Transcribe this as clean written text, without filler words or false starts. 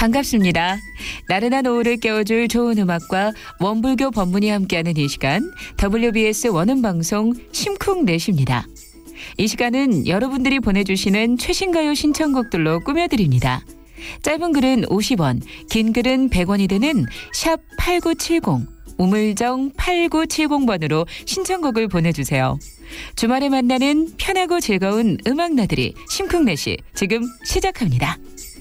반갑습니다. 나른한 오후를 깨워줄 좋은 음악과 원불교 법문이 함께하는 이 시간 WBS 원음방송 심쿵넷입니다. 이 시간은 여러분들이 보내주시는 최신가요 신청곡들로 꾸며드립니다. 짧은 글은 50원, 긴 글은 100원이 되는 샵 8970, 우물정 8970번으로 신청곡을 보내주세요. 주말에 만나는 편하고 즐거운 음악 나들이 심쿵넷이 지금 시작합니다.